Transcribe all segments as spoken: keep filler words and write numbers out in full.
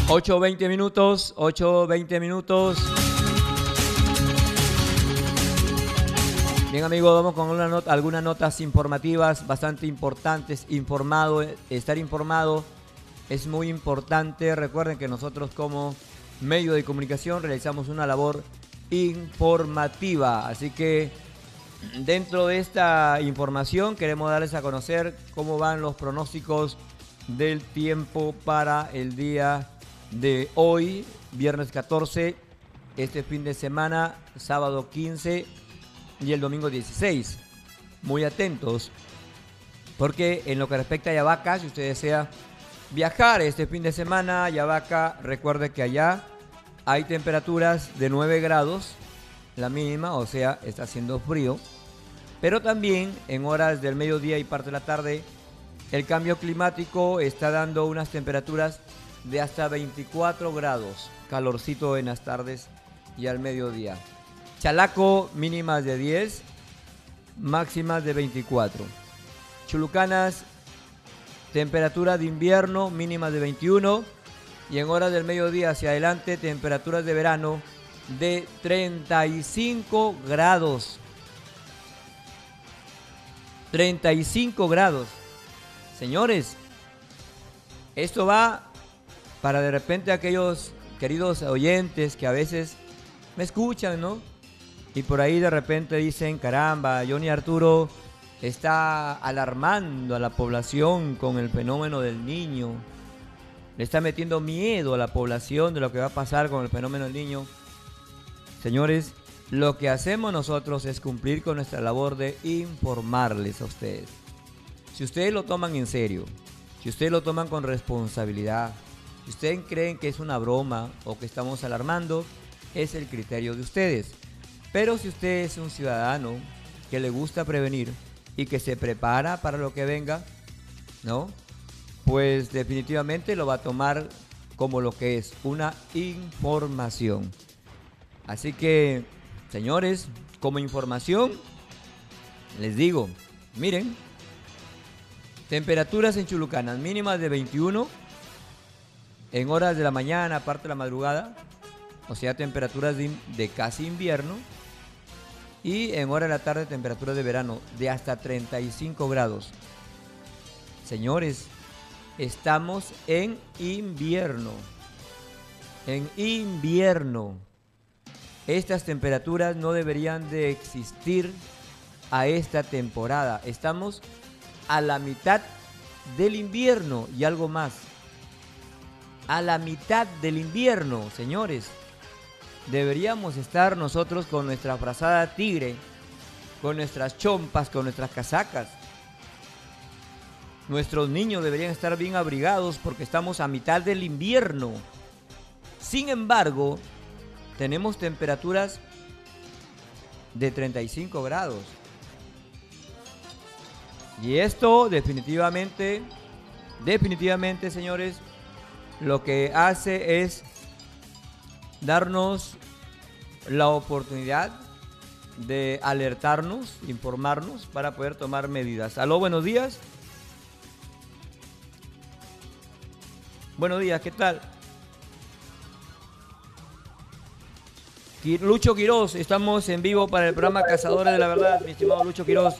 ocho veinte minutos, ocho veinte minutos. Bien, amigos, vamos con una nota, algunas notas informativas bastante importantes. Informado, estar informado es muy importante. Recuerden que nosotros como medio de comunicación realizamos una labor informativa. Así que dentro de esta información queremos darles a conocer cómo van los pronósticos del tiempo para el día de hoy, viernes catorce, este fin de semana, sábado quince y el domingo dieciséis. Muy atentos, porque en lo que respecta a Yavaca, si usted desea viajar este fin de semana a Yavaca, recuerde que allá hay temperaturas de nueve grados, la mínima, o sea, está haciendo frío. Pero también en horas del mediodía y parte de la tarde, el cambio climático está dando unas temperaturas de hasta veinticuatro grados, calorcito en las tardes y al mediodía. Chalaco, mínimas de diez, máximas de veinticuatro. Chulucanas, temperatura de invierno, mínimas de veintiuno. Y en horas del mediodía hacia adelante, temperaturas de verano de treinta y cinco grados. treinta y cinco grados. Señores, esto va para de repente aquellos queridos oyentes que a veces me escuchan, ¿no? Y por ahí de repente dicen, caramba, Johnny Arturo está alarmando a la población con el fenómeno del niño. Le está metiendo miedo a la población de lo que va a pasar con el fenómeno del niño. Señores, lo que hacemos nosotros es cumplir con nuestra labor de informarles a ustedes. Si ustedes lo toman en serio, si ustedes lo toman con responsabilidad, si ustedes creen que es una broma o que estamos alarmando, es el criterio de ustedes. Pero si usted es un ciudadano que le gusta prevenir y que se prepara para lo que venga, ¿no? Pues definitivamente lo va a tomar como lo que es, una información. Así que, señores, como información, les digo, miren, temperaturas en Chulucanas, mínimas de veintiuno, en horas de la mañana, aparte de la madrugada, o sea, temperaturas de, de casi invierno, y en horas de la tarde, temperaturas de verano, de hasta treinta y cinco grados. Señores, estamos en invierno, en invierno. Estas temperaturas no deberían de existir a esta temporada. Estamos a la mitad del invierno y algo más. A la mitad del invierno, señores. Deberíamos estar nosotros con nuestra frazada tigre, con nuestras chompas, con nuestras casacas. Nuestros niños deberían estar bien abrigados porque estamos a mitad del invierno. Sin embargo, tenemos temperaturas de treinta y cinco grados. Y esto definitivamente, definitivamente, señores, lo que hace es darnos la oportunidad de alertarnos, informarnos para poder tomar medidas. Aló, buenos días. Buenos días, ¿qué tal? Lucho Quiroz, estamos en vivo para el programa Cazadores de la Verdad, mi estimado Lucho Quiroz.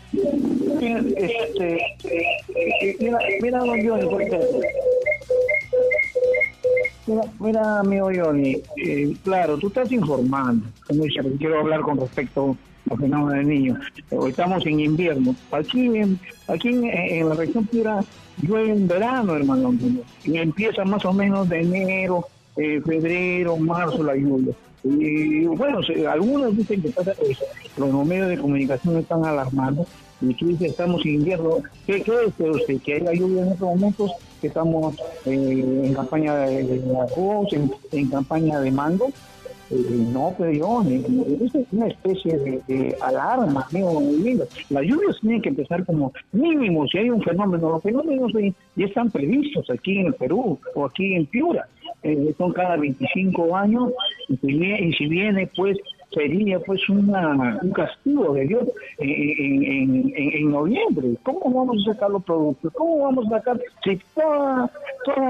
Este, mira, mira, don Johnny, por ejemplo. Mira, mira, amigo Johnny, eh, claro, tú estás informando. Como dice, quiero hablar con respecto al fenómeno del niño. Hoy estamos en invierno. Aquí, en, aquí en, en la región Piura llueve en verano, hermano. Y empieza más o menos de enero, eh, febrero, marzo la lluvia. Y bueno, algunos dicen que pasa eso. Los medios de comunicación están alarmando. Y tú dices, estamos en invierno. ¿Qué cree usted? ¿Que haya lluvia en estos momentos? Que estamos eh, en campaña de, de arroz, en, en campaña de mango. Eh, no, pero yo, eso es una especie de, de alarma, amigo. Las lluvias tienen que empezar como mínimo, si hay un fenómeno. Los fenómenos ya están previstos aquí en el Perú o aquí en Piura. Eh, son cada veinticinco años, y si viene, y si viene pues sería pues una, un castigo de Dios en, en, en, en noviembre. ¿Cómo vamos a sacar los productos? ¿Cómo vamos a sacar si toda, toda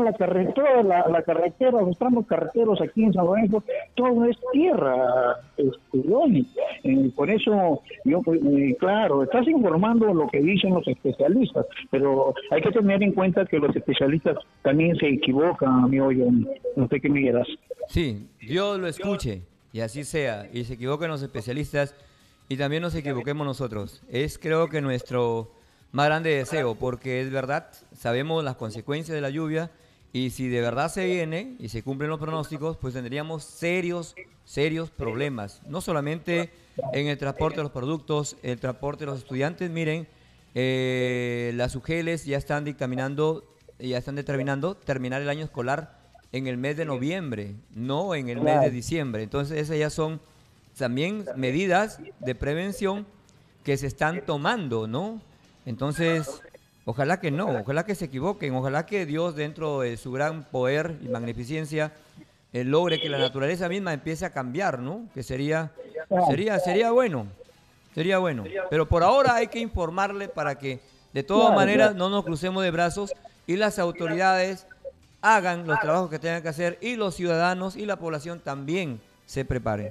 la carretera, la, la carretera, los tramos carreteros aquí en San Lorenzo, todo es tierra, este, Johnny. Eh, por eso, yo, eh, claro, estás informando lo que dicen los especialistas, pero hay que tener en cuenta que los especialistas también se equivocan, amigo Johnny. No sé qué me dirás. Sí, Dios lo escuche y así sea, y se equivocan los especialistas y también nos equivoquemos nosotros. Es creo que nuestro más grande deseo, porque es verdad, sabemos las consecuencias de la lluvia y si de verdad se viene y se cumplen los pronósticos, pues tendríamos serios, serios problemas, no solamente en el transporte de los productos, el transporte de los estudiantes. Miren, eh, las U G Ls ya están dictaminando, ya están determinando terminar el año escolar en el mes de noviembre, no en el mes de diciembre. Entonces esas ya son también medidas de prevención que se están tomando, ¿no? Entonces, ojalá que no, ojalá que se equivoquen, ojalá que Dios dentro de su gran poder y magnificencia eh, logre que la naturaleza misma empiece a cambiar, ¿no? Que sería, sería, sería bueno, sería bueno. Pero por ahora hay que informarle para que de todas maneras no nos crucemos de brazos y las autoridades hagan los trabajos que tengan que hacer y los ciudadanos y la población también se preparen.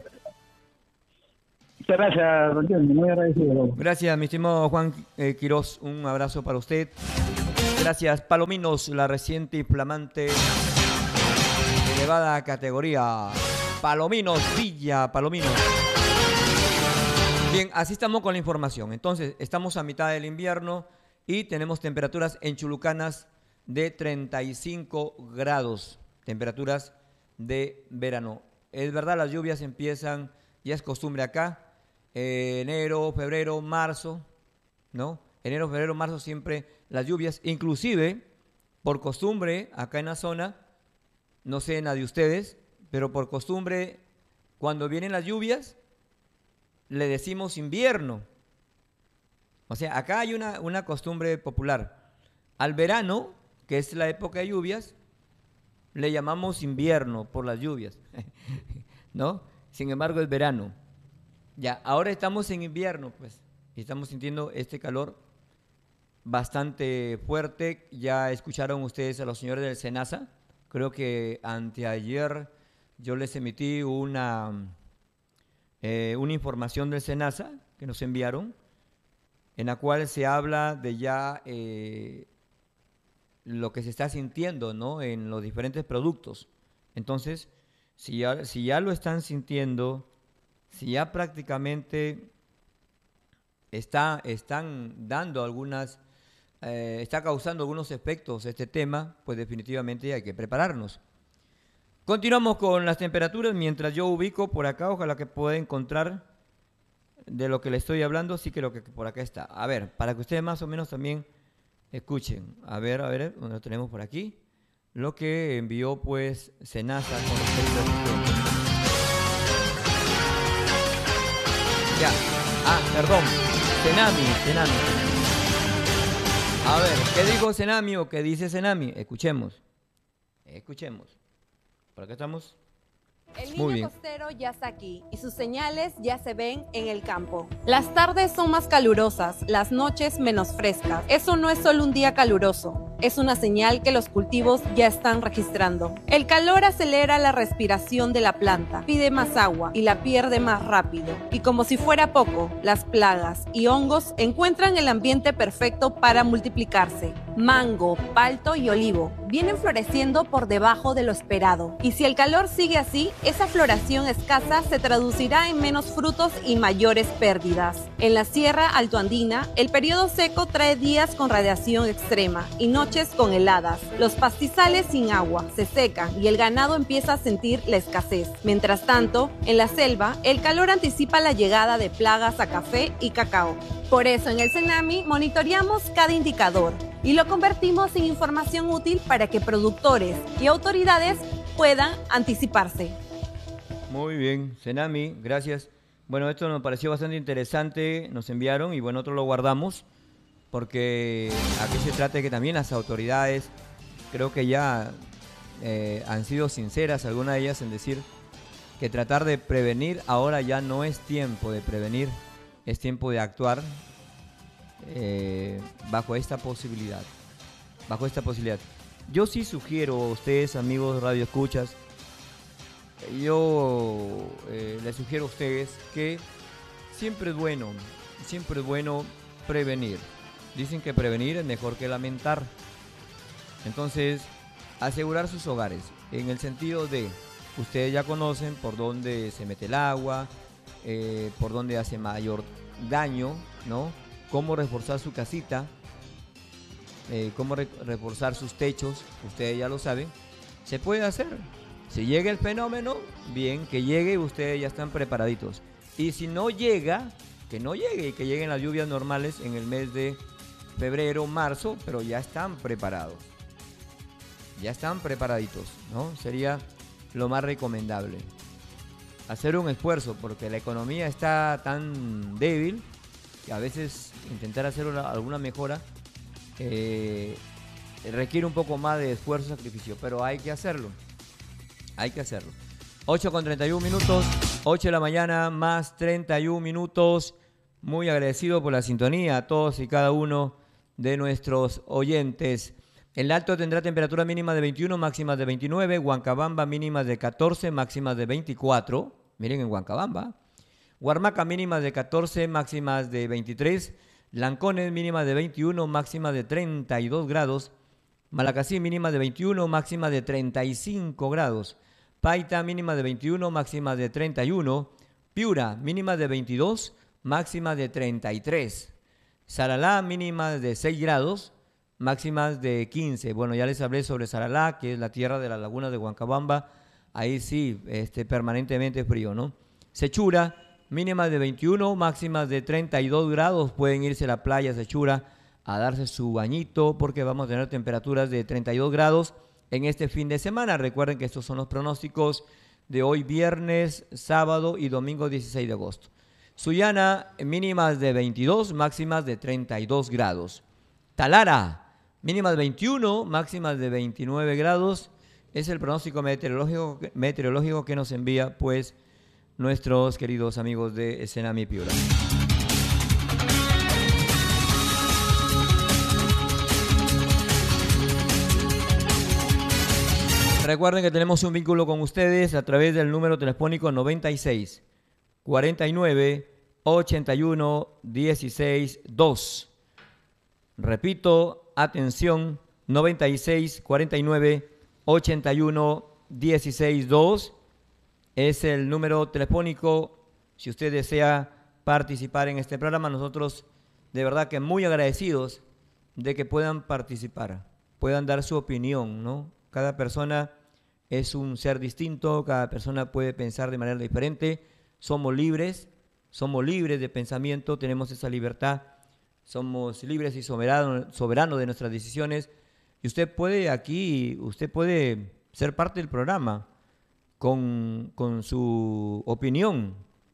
Muchas gracias, don Johnny, muy agradecido. Gracias, mi estimado Juan eh, Quiroz, un abrazo para usted. Gracias, Palominos, la reciente y flamante elevada categoría. Palominos, Villa, Palominos. Bien, así estamos con la información. Entonces, estamos a mitad del invierno y tenemos temperaturas en Chulucanas de treinta y cinco grados, temperaturas de verano. Es verdad, las lluvias empiezan, ya es costumbre acá, eh, enero, febrero, marzo, ¿no? Enero, febrero, marzo siempre las lluvias, inclusive por costumbre acá en la zona, no sé en la de ustedes, pero por costumbre cuando vienen las lluvias le decimos invierno. O sea, acá hay una, una costumbre popular. Al verano, que es la época de lluvias, le llamamos invierno por las lluvias, ¿no? Sin embargo, es verano. Ya, ahora estamos en invierno, pues, y estamos sintiendo este calor bastante fuerte. Ya escucharon ustedes a los señores del SENASA. Creo que anteayer yo les emití una, eh, una información del SENASA que nos enviaron, en la cual se habla de ya eh, lo que se está sintiendo, ¿no?, en los diferentes productos. Entonces, si ya, si ya lo están sintiendo, si ya prácticamente está, están dando algunas, eh, está causando algunos efectos este tema, pues definitivamente hay que prepararnos. Continuamos con las temperaturas mientras yo ubico por acá, ojalá que pueda encontrar de lo que le estoy hablando, sí que lo que por acá está. A ver, para que ustedes más o menos también escuchen. A ver, a ver, ¿dónde lo tenemos por aquí? Lo que envió pues SENASA con respecto a esto. Ya, ah, perdón, Senami, Senami. A ver, ¿qué dijo Senami o qué dice Senami? Escuchemos, escuchemos. Por acá estamos. El niño costero ya está aquí y sus señales ya se ven en el campo. Las tardes son más calurosas, las noches menos frescas. Eso no es solo un día caluroso, es una señal que los cultivos ya están registrando. El calor acelera la respiración de la planta, pide más agua y la pierde más rápido. Y como si fuera poco, las plagas y hongos encuentran el ambiente perfecto para multiplicarse. Mango, palto y olivo vienen floreciendo por debajo de lo esperado. Y si el calor sigue así, esa floración escasa se traducirá en menos frutos y mayores pérdidas. En la Sierra Altoandina, el periodo seco trae días con radiación extrema y noches con heladas. Los pastizales sin agua se secan y el ganado empieza a sentir la escasez. Mientras tanto, en la selva, el calor anticipa la llegada de plagas a café y cacao. Por eso en el Senami monitoreamos cada indicador y lo convertimos en información útil para que productores y autoridades puedan anticiparse. Muy bien, Senami, gracias. Bueno, esto nos pareció bastante interesante, nos enviaron y bueno, nosotros lo guardamos porque aquí se trata de que también las autoridades, creo que ya eh, han sido sinceras, algunas de ellas, en decir que tratar de prevenir ahora ya no es tiempo de prevenir, es tiempo de actuar eh, bajo esta posibilidad, bajo esta posibilidad. yo sí sugiero a ustedes, amigos Radio Escuchas, yo eh, les sugiero a ustedes que siempre es bueno, siempre es bueno prevenir. Dicen que prevenir es mejor que lamentar. Entonces, asegurar sus hogares, en el sentido de, ustedes ya conocen por dónde se mete el agua, eh, por dónde hace mayor daño, ¿no? Cómo reforzar su casita, eh, cómo re reforzar sus techos, ustedes ya lo saben, se puede hacer. Si llega el fenómeno, bien, que llegue y ustedes ya están preparaditos. Y si no llega, que no llegue y que lleguen las lluvias normales en el mes de febrero, marzo, pero ya están preparados. Ya están preparaditos, ¿no? Sería lo más recomendable. Hacer un esfuerzo, porque la economía está tan débil que a veces intentar hacer una, alguna mejora eh, requiere un poco más de esfuerzo y sacrificio, pero hay que hacerlo. Hay que hacerlo. ocho con treinta y un minutos, ocho de la mañana más treinta y un minutos. Muy agradecido por la sintonía a todos y cada uno de nuestros oyentes. El Alto tendrá temperatura mínima de veintiuno, máximas de veintinueve. Huancabamba mínimas de catorce, máximas de veinticuatro. Miren en Huancabamba. Huarmaca mínimas de catorce, máximas de veintitrés. Lancones mínimas de veintiuno, máximas de treinta y dos grados. Malacací mínima de veintiuno, máxima de treinta y cinco grados. Paita mínima de veintiuno, máxima de treinta y uno. Piura mínima de veintidós, máxima de treinta y tres. Saralá mínima de seis grados, máximas de quince. Bueno, ya les hablé sobre Saralá, que es la tierra de la laguna de Huancabamba. Ahí sí, este, permanentemente frío, ¿no? Sechura mínima de veintiuno, máximas de treinta y dos grados. Pueden irse a la playa Sechura a darse su bañito, porque vamos a tener temperaturas de treinta y dos grados en este fin de semana. Recuerden que estos son los pronósticos de hoy viernes, sábado y domingo dieciséis de agosto. Sullana, mínimas de veintidós, máximas de treinta y dos grados. Talara, mínimas de veintiuno, máximas de veintinueve grados. Es el pronóstico meteorológico, meteorológico que nos envía pues nuestros queridos amigos de Senami Piura. Recuerden que tenemos un vínculo con ustedes a través del número telefónico noventa y seis, cuarenta y nueve, ochenta y uno, dieciséis, dos. Repito, atención, noventa y seis, cuarenta y nueve, ochenta y uno, dieciséis, dos. Es el número telefónico. Si usted desea participar en este programa, nosotros de verdad que muy agradecidos de que puedan participar, puedan dar su opinión, ¿no? Cada persona es un ser distinto, cada persona puede pensar de manera diferente. Somos libres, somos libres de pensamiento, tenemos esa libertad, somos libres y soberanos soberano de nuestras decisiones. Y usted puede aquí, usted puede ser parte del programa con, con su opinión.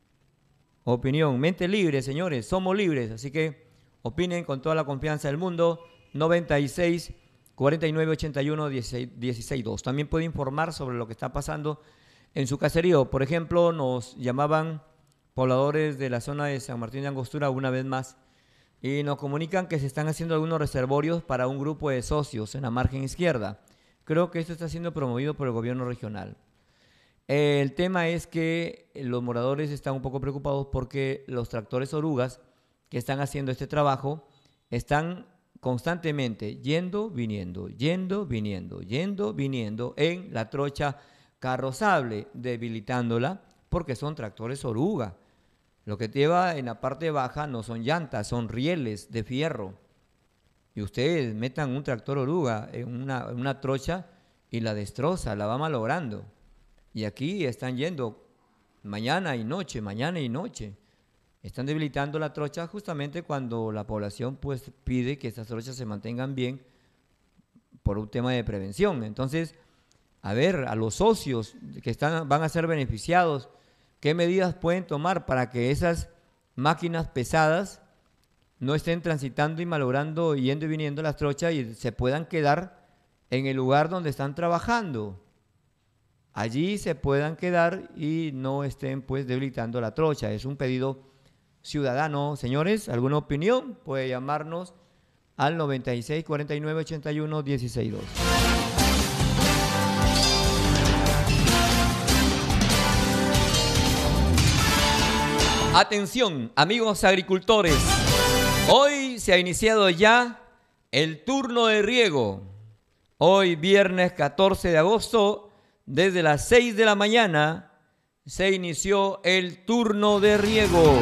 Opinión, mente libre, señores, somos libres, así que opinen con toda la confianza del mundo. noventa y seis, cuarenta y nueve, ochenta y uno, dieciséis, dos. También puede informar sobre lo que está pasando en su caserío. Por ejemplo, nos llamaban pobladores de la zona de San Martín de Angostura una vez más y nos comunican que se están haciendo algunos reservorios para un grupo de socios en la margen izquierda. Creo que esto está siendo promovido por el gobierno regional. El tema es que los moradores están un poco preocupados porque los tractores orugas que están haciendo este trabajo están constantemente yendo, viniendo, yendo, viniendo, yendo, viniendo en la trocha carrozable, debilitándola porque son tractores oruga. Lo que lleva en la parte baja no son llantas, son rieles de fierro. Y ustedes metan un tractor oruga en una, en una trocha y la destroza, la va malogrando. Y aquí están yendo mañana y noche, mañana y noche. Están debilitando la trocha justamente cuando la población pues pide que estas trochas se mantengan bien por un tema de prevención. Entonces, a ver, a los socios que están, van a ser beneficiados, ¿qué medidas pueden tomar para que esas máquinas pesadas no estén transitando y malogrando, yendo y viniendo las trochas y se puedan quedar en el lugar donde están trabajando? Allí se puedan quedar y no estén pues debilitando la trocha. Es un pedido ciudadano. Señores, ¿alguna opinión? Puede llamarnos al noventa y seis, cuarenta y nueve, ochenta y uno, dieciséis, dos. Atención, amigos agricultores. Hoy se ha iniciado ya el turno de riego. Hoy, viernes catorce de agosto, desde las seis de la mañana, se inició el turno de riego.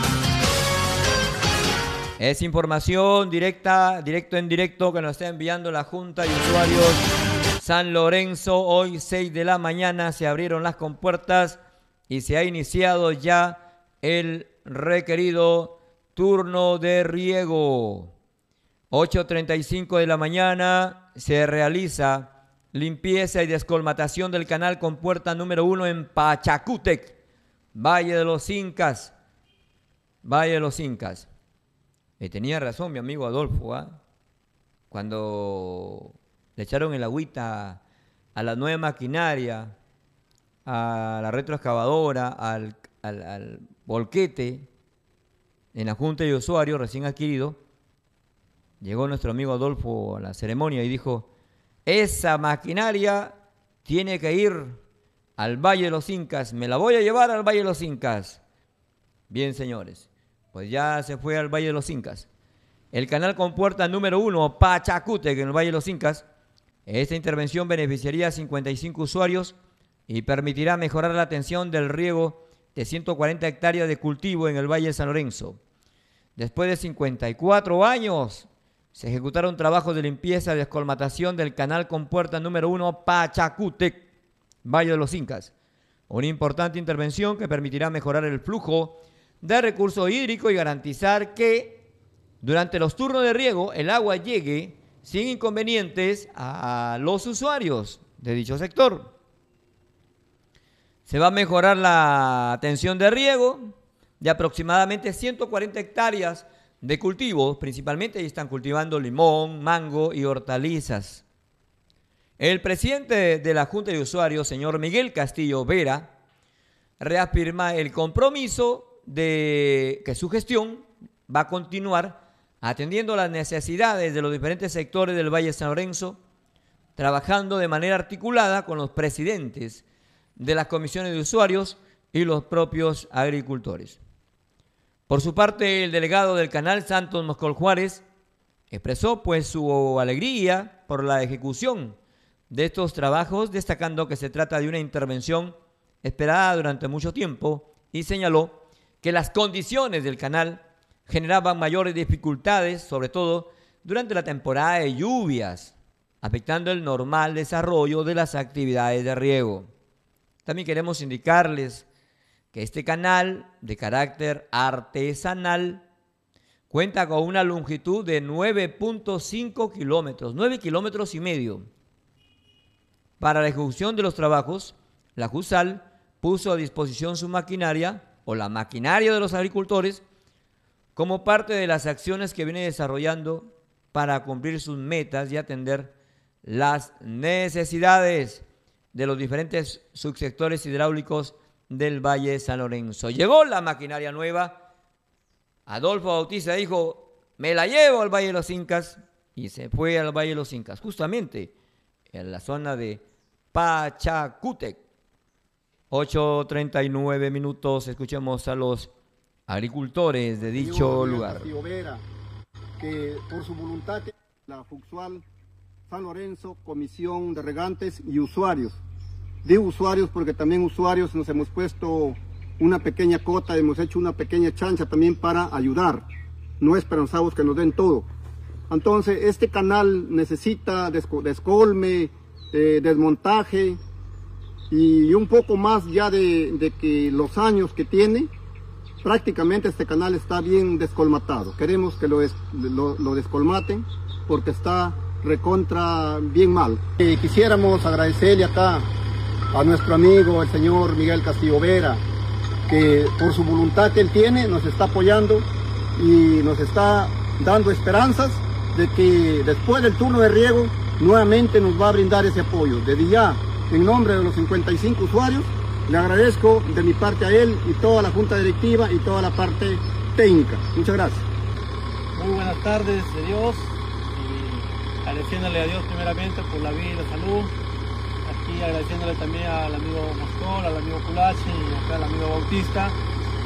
Es información directa, directo en directo que nos está enviando la Junta de Usuarios San Lorenzo. Hoy, seis de la mañana, se abrieron las compuertas y se ha iniciado ya el requerido turno de riego. ocho treinta y cinco de la mañana se realiza limpieza y descolmatación del canal compuerta número uno en Pachacútec, Valle de los Incas. Valle de los Incas. Y tenía razón mi amigo Adolfo, ¿eh? Cuando le echaron el agüita a la nueva maquinaria, a la retroexcavadora, al, al, al volquete, en la Junta de Usuarios recién adquirido, llegó nuestro amigo Adolfo a la ceremonia y dijo: esa maquinaria tiene que ir al Valle de los Incas, me la voy a llevar al Valle de los Incas. Bien, señores, pues ya se fue al Valle de los Incas. El canal compuerta número uno, Pachacútec, en el Valle de los Incas. Esta intervención beneficiaría a cincuenta y cinco usuarios y permitirá mejorar la atención del riego de ciento cuarenta hectáreas de cultivo en el Valle de San Lorenzo. Después de cincuenta y cuatro años, se ejecutaron trabajos de limpieza y descolmatación del canal compuerta número uno, Pachacútec, Valle de los Incas. Una importante intervención que permitirá mejorar el flujo de recurso hídrico y garantizar que durante los turnos de riego el agua llegue sin inconvenientes a los usuarios de dicho sector. Se va a mejorar la atención de riego de aproximadamente ciento cuarenta hectáreas de cultivos, principalmente ahí están cultivando limón, mango y hortalizas. El presidente de la Junta de Usuarios, señor Miguel Castillo Vera, reafirma el compromiso de que su gestión va a continuar atendiendo las necesidades de los diferentes sectores del Valle de San Lorenzo, trabajando de manera articulada con los presidentes de las comisiones de usuarios y los propios agricultores. Por su parte, el delegado del canal, Santos Moscol Juárez, expresó pues su alegría por la ejecución de estos trabajos, destacando que se trata de una intervención esperada durante mucho tiempo y señaló que las condiciones del canal generaban mayores dificultades, sobre todo durante la temporada de lluvias, afectando el normal desarrollo de las actividades de riego. También queremos indicarles que este canal de carácter artesanal cuenta con una longitud de nueve punto cinco kilómetros, nueve kilómetros y medio. Para la ejecución de los trabajos, la JUSAL puso a disposición su maquinaria o la maquinaria de los agricultores como parte de las acciones que viene desarrollando para cumplir sus metas y atender las necesidades de los diferentes subsectores hidráulicos del Valle de San Lorenzo. Llegó la maquinaria nueva. Adolfo Bautista dijo: me la llevo al Valle de los Incas, y se fue al Valle de los Incas, justamente en la zona de Pachacútec. ocho treinta y nueve minutos, escuchemos a los agricultores de dicho lugar. Vera, que por su voluntad la Fuxual San Lorenzo, Comisión de Regantes y usuarios. Digo usuarios porque también usuarios nos hemos puesto una pequeña cota, hemos hecho una pequeña chancha también para ayudar. No esperanzamos que nos den todo. Entonces, este canal necesita descolme, eh, desmontaje y un poco más ya de, de que los años que tiene. Prácticamente este canal está bien descolmatado. Queremos que lo, des, lo, lo descolmaten porque está recontra bien mal. Eh, quisiéramos agradecerle acá a nuestro amigo el señor Miguel Castillo Vera, que por su voluntad que él tiene nos está apoyando y nos está dando esperanzas de que después del turno de riego nuevamente nos va a brindar ese apoyo. Desde ya, en nombre de los cincuenta y cinco usuarios, le agradezco de mi parte a él y toda la junta directiva y toda la parte técnica. Muchas gracias. Muy buenas tardes de Dios, y agradeciéndole a Dios primeramente por la vida y la salud. Aquí agradeciéndole también al amigo Moscol, al amigo Culachi y acá al amigo Bautista.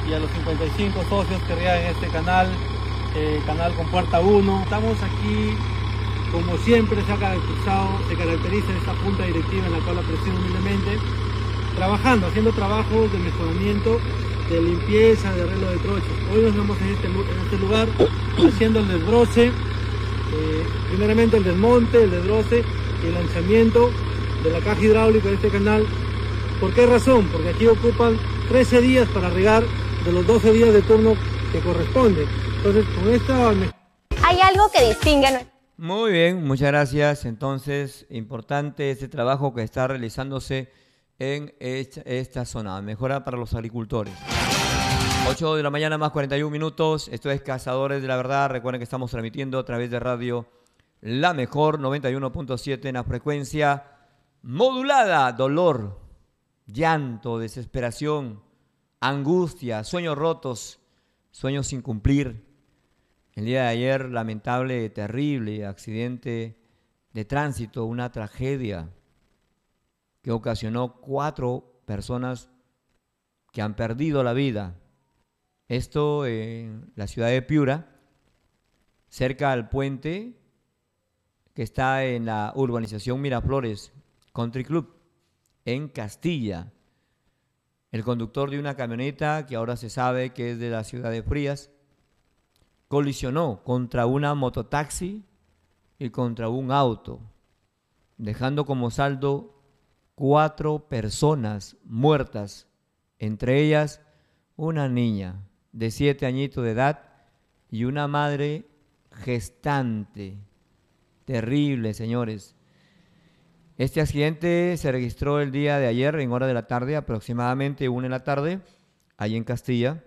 y a los cincuenta y cinco socios que riegan este canal, eh, canal con puerta uno. Estamos aquí, como siempre se ha caracterizado, se caracteriza esta junta directiva en la cual la presido humildemente, trabajando, haciendo trabajos de mejoramiento, de limpieza, de arreglo de trochas. Hoy nos vemos en este, en este lugar haciendo el desbroce, eh, primeramente el desmonte, el desbroce y el lanzamiento de la caja hidráulica de este canal. ¿Por qué razón? Porque aquí ocupan trece días para regar de los doce días de turno que corresponde. Entonces, con esta... Hay algo que distingue... Muy bien, muchas gracias. Entonces, importante este trabajo que está realizándose en esta, esta zona. Mejora para los agricultores. ocho de la mañana más cuarenta y un minutos. Esto es Cazadores de la Verdad. Recuerden que estamos transmitiendo a través de radio La Mejor noventa y uno punto siete en la frecuencia modulada. Dolor, llanto, desesperación, angustia, sueños rotos, sueños sin cumplir. El día de ayer, lamentable, terrible accidente de tránsito, una tragedia que ocasionó cuatro personas que han perdido la vida. Esto en la ciudad de Piura, cerca al puente que está en la urbanización Miraflores Country Club, en Castilla. El conductor de una camioneta, que ahora se sabe que es de la ciudad de Frías, colisionó contra una mototaxi y contra un auto, dejando como saldo cuatro personas muertas, entre ellas una niña de siete añitos de edad y una madre gestante. Terrible, señores. Este accidente se registró el día de ayer en hora de la tarde, aproximadamente una de la tarde, allí en Castilla,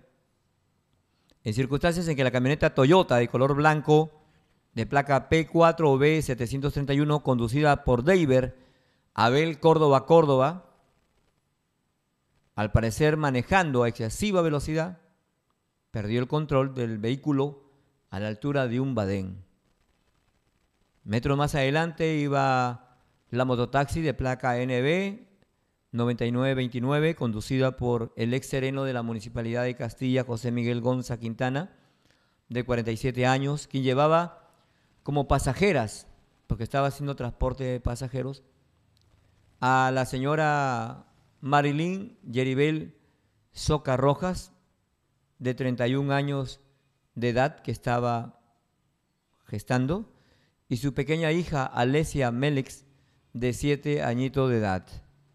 en circunstancias en que la camioneta Toyota de color blanco de placa P cuatro B setecientos treinta y uno, conducida por David Abel Córdoba Córdoba, al parecer manejando a excesiva velocidad, perdió el control del vehículo a la altura de un badén. Metros más adelante iba la mototaxi de placa N B noventa y nueve veintinueve, conducida por el ex sereno de la Municipalidad de Castilla, José Miguel Gonza Quintana, de cuarenta y siete años, quien llevaba como pasajeras, porque estaba haciendo transporte de pasajeros, a la señora Marilyn Yeribel Soca Rojas, de treinta y un años de edad, que estaba gestando, y su pequeña hija Alesia Melex, de siete añitos de edad.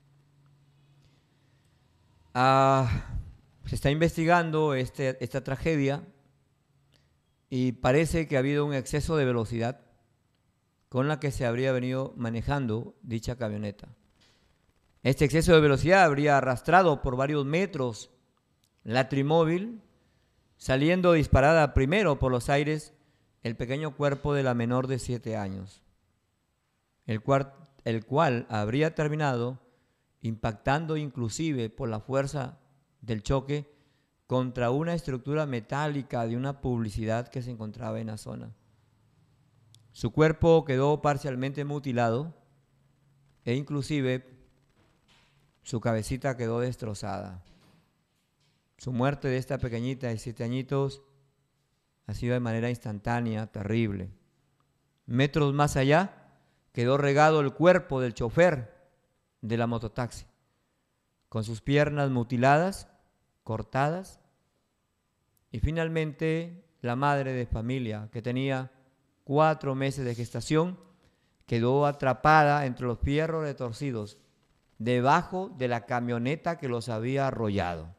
Ah, se está investigando este, esta tragedia y parece que ha habido un exceso de velocidad con la que se habría venido manejando dicha camioneta. Este exceso de velocidad habría arrastrado por varios metros la trimóvil, saliendo disparada primero por los aires el pequeño cuerpo de la menor de siete años, el cual, el cual habría terminado impactando inclusive por la fuerza del choque contra una estructura metálica de una publicidad que se encontraba en la zona. Su cuerpo quedó parcialmente mutilado e inclusive su cabecita quedó destrozada. Su muerte de esta pequeñita de siete añitos ha sido de manera instantánea, terrible. Metros más allá quedó regado el cuerpo del chofer de la mototaxi, con sus piernas mutiladas, cortadas, y finalmente la madre de familia, que tenía cuatro meses de gestación, quedó atrapada entre los fierros retorcidos, debajo de la camioneta que los había arrollado.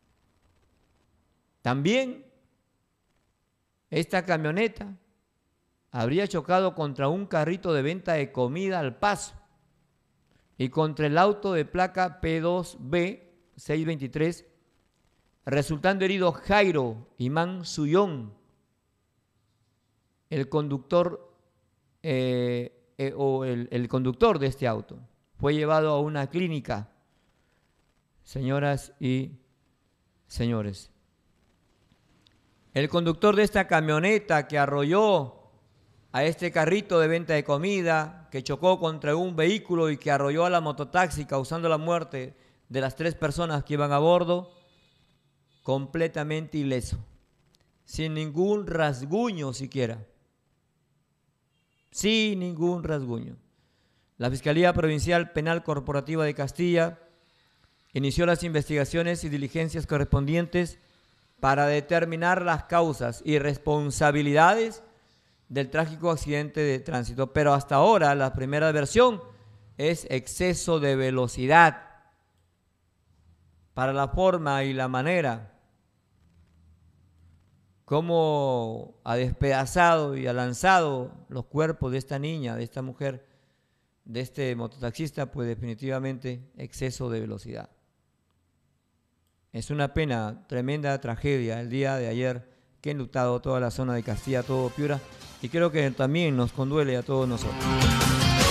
También esta camioneta habría chocado contra un carrito de venta de comida al paso y contra el auto de placa P dos B seiscientos veintitrés, resultando herido Jairo Imán Suyón, el conductor eh, eh, o el, el conductor de este auto. Fue llevado a una clínica, señoras y señores. El conductor de esta camioneta que arrolló a este carrito de venta de comida, que chocó contra un vehículo y que arrolló a la mototaxi, causando la muerte de las tres personas que iban a bordo, completamente ileso, sin ningún rasguño siquiera, sin ningún rasguño. La Fiscalía Provincial Penal Corporativa de Castilla inició las investigaciones y diligencias correspondientes para determinar las causas y responsabilidades del trágico accidente de tránsito, pero hasta ahora la primera versión es exceso de velocidad. Para la forma y la manera como ha despedazado y ha lanzado los cuerpos de esta niña, de esta mujer, de este mototaxista, pues definitivamente exceso de velocidad. Es una pena, tremenda tragedia el día de ayer que ha enlutado toda la zona de Castilla, todo Piura, y creo que también nos conduele a todos nosotros.